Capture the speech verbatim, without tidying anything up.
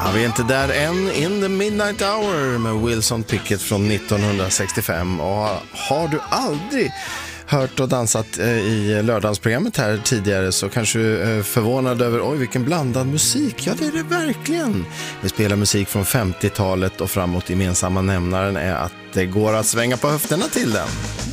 Ja, vi är inte där än. In the Midnight Hour med Wilson Pickett från nittonhundrasextiofem. Och har du aldrig hört och dansat i lördagsprogrammet här tidigare så kanske du är förvånad över oj vilken blandad musik. Ja, det är det verkligen. Vi spelar musik från femtiotalet och framåt. Gemensamma nämnaren är att det går att svänga på höfterna till den.